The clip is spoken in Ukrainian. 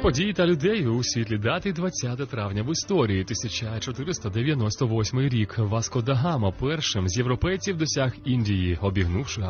подій та людей у світлі дати 20 травня в історії. 1498 рік. Васко да Гама першим з європейців досяг Індії, обігнувши